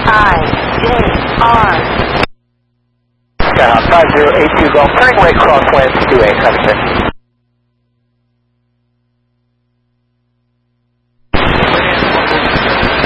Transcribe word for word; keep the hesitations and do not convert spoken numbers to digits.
I J R. Uh, five zero eight two Golf, turning right crosswind two eight, have a six.